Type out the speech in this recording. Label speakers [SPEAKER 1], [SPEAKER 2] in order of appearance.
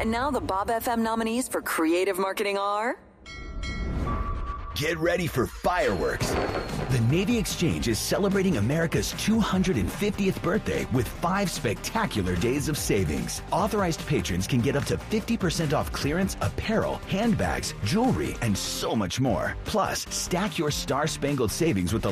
[SPEAKER 1] And now the Bob FM nominees for creative marketing are...
[SPEAKER 2] Get ready for fireworks. The Navy Exchange is celebrating America's 250th birthday with 5 spectacular days of savings. Authorized patrons can get up to 50% off clearance, apparel, handbags, jewelry, and so much more. Plus, stack your star-spangled savings with the